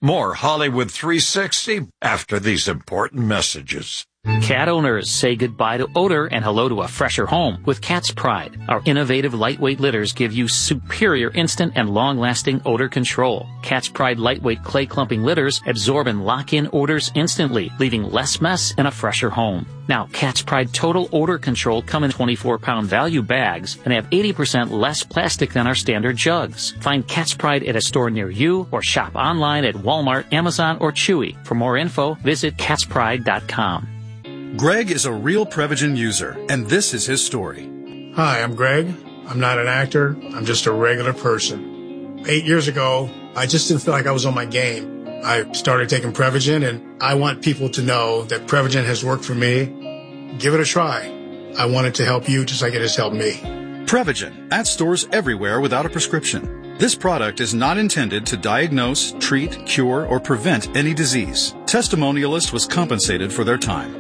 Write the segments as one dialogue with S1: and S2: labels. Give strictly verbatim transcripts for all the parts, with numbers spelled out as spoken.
S1: More Hollywood three sixty after these important messages.
S2: Cat owners say goodbye to odor and hello to a fresher home with Cat's Pride. Our innovative lightweight litters give you superior instant and long-lasting odor control. Cat's Pride lightweight clay clumping litters absorb and lock in odors instantly, leaving less mess and a fresher home. Now, Cat's Pride Total Odor Control come in twenty-four pound value bags and have eighty percent less plastic than our standard jugs. Find Cat's Pride at a store near you or shop online at Walmart, Amazon, or Chewy. For more info, visit cats pride dot com.
S3: Greg is a real Prevagen user, and this is his story.
S4: Hi, I'm Greg. I'm not an actor. I'm just a regular person. Eight years ago, I just didn't feel like I was on my game. I started taking Prevagen, and I want people to know that Prevagen has worked for me. Give it a try. I want it to help you just like it has helped me.
S3: Prevagen, at stores everywhere without a prescription. This product is not intended to diagnose, treat, cure, or prevent any disease. Testimonialist was compensated for their time.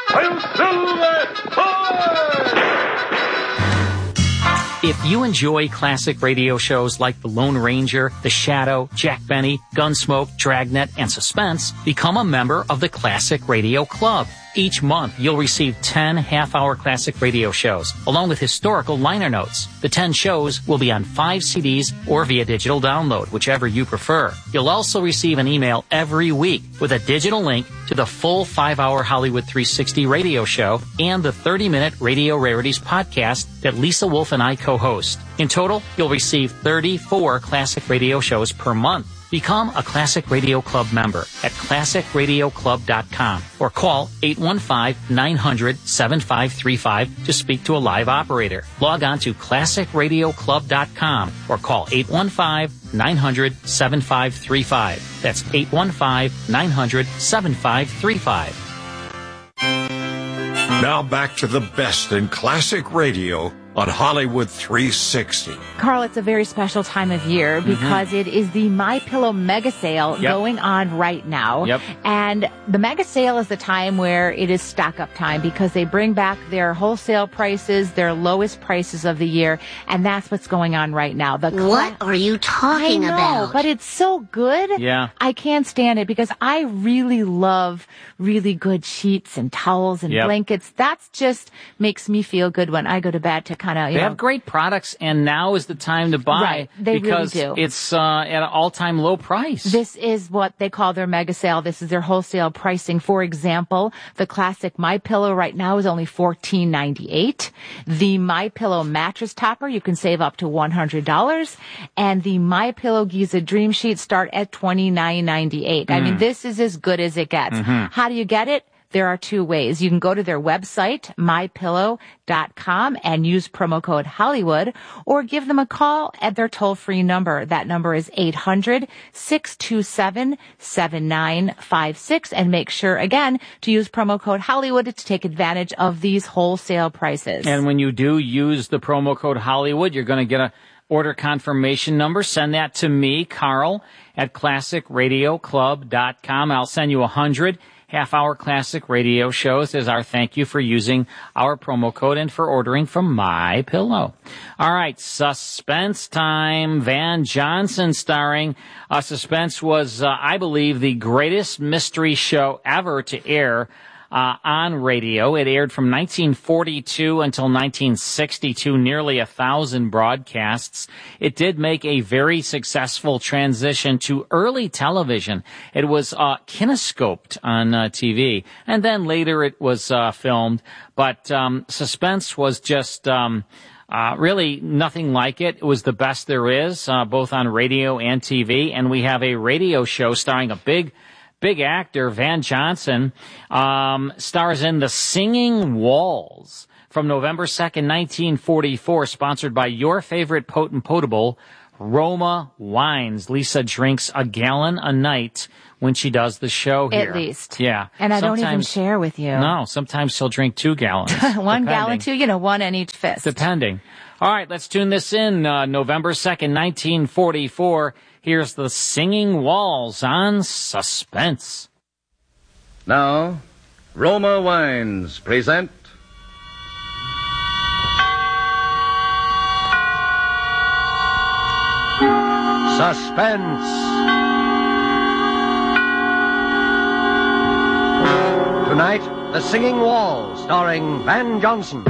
S2: If you enjoy classic radio shows like The Lone Ranger, The Shadow, Jack Benny, Gunsmoke, Dragnet, and Suspense, become a member of the Classic Radio Club. Each month, you'll receive ten half-hour classic radio shows, along with historical liner notes. The ten shows will be on five C Ds or via digital download, whichever you prefer. You'll also receive an email every week with a digital link to the full five-hour Hollywood three sixty radio show and the thirty minute Radio Rarities podcast that Lisa Wolf and I co-host. In total, you'll receive thirty-four classic radio shows per month. Become a Classic Radio Club member at classic radio club dot com or call eight one five, nine hundred, seven five three five to speak to a live operator. Log on to classic radio club dot com or call eight one five, nine hundred, seven five three five. That's eight one five, nine hundred, seven five three five.
S1: Now back to the best in classic radio on Hollywood three sixty.
S5: Carl, it's a very special time of year because mm-hmm. it is the MyPillow Mega Sale yep. going on right now.
S2: Yep.
S5: And the Mega Sale is the time where it is stock-up time because they bring back their wholesale prices, their lowest prices of the year, and that's what's going on right now. The cla-
S6: what are you talking
S5: I know,
S6: about?
S5: But it's so good.
S2: Yeah.
S5: I can't stand it because I really love really good sheets and towels and
S2: yep.
S5: blankets. That's just makes me feel good when I go to bed to kind of, you
S2: They
S5: know.
S2: have great products, and now is the time to buy
S5: Right, they
S2: because
S5: really do.
S2: it's uh, at an all-time low price.
S5: This is what they call their mega sale. This is their wholesale pricing. For example, the classic MyPillow right now is only fourteen ninety-eight. The MyPillow mattress topper, you can save up to one hundred dollars. And the MyPillow Giza Dream Sheet start at twenty-nine ninety-eight. Mm. I mean, this is as good as it gets.
S2: Mm-hmm.
S5: How do you get it? There are two ways. You can go to their website, my pillow dot com, and use promo code Hollywood, or give them a call at their toll-free number. That number is eight hundred, six two seven, seven nine five six, and make sure, again, to use promo code Hollywood to take advantage of these wholesale prices.
S2: And when you do use the promo code Hollywood, you're going to get a order confirmation number. Send that to me, Carl, at classic radio club dot com. I'll send you a hundred half-hour classic radio shows as our thank you for using our promo code and for ordering from MyPillow. All right, Suspense time. Van Johnson starring. Uh, Suspense was, uh, I believe, the greatest mystery show ever to air Uh, on radio. It aired from nineteen forty-two until nineteen sixty-two, nearly a thousand broadcasts. It did make a very successful transition to early television. It was uh, kinescoped on uh, T V, and then later it was uh, filmed. But um, Suspense was just um, uh, really nothing like it. It was the best there is, uh, both on radio and T V. And we have a radio show starring a big Big actor, Van Johnson, um, stars in The Singing Walls from November second, nineteen forty-four, sponsored by your favorite potent potable, Roma Wines. Lisa drinks a gallon a night when she does the show here.
S5: At least.
S2: Yeah.
S5: And I
S2: sometimes,
S5: don't even share with you.
S2: No, sometimes she'll drink two gallons.
S5: One
S2: depending.
S5: gallon, two, you know, one in each fist.
S2: Depending. All right, let's tune this in. Uh, November second, nineteen forty-four. Here's The Singing Walls on Suspense.
S7: Now, Roma Wines present Suspense.
S6: Tonight, The Singing Wall, starring Van Johnson.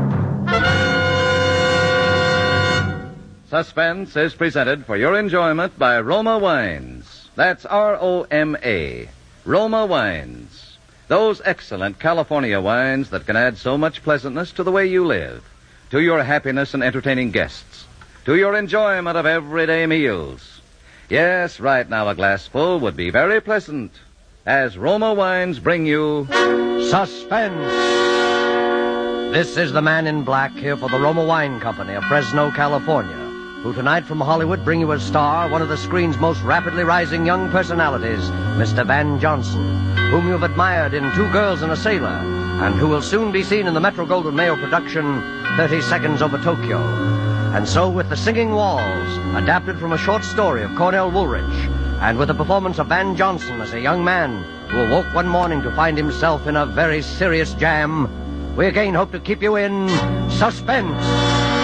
S7: Suspense is presented for your enjoyment by Roma Wines. That's R O M A. Roma Wines. Those excellent California wines that can add so much pleasantness to the way you live, to your happiness in entertaining guests, to your enjoyment of everyday meals. Yes, right now a glassful would be very pleasant, as Roma Wines bring you
S6: Suspense. This is the Man in Black here for the Roma Wine Company of Fresno, California, who tonight from Hollywood bring you a star, one of the screen's most rapidly rising young personalities, Mister Van Johnson, whom you've admired in Two Girls and a Sailor, and who will soon be seen in the Metro-Goldwyn-Mayer production, thirty seconds Over Tokyo. And so with The Singing Walls, adapted from a short story of Cornell Woolrich, and with the performance of Van Johnson as a young man who awoke one morning to find himself in a very serious jam, we again hope to keep you in suspense.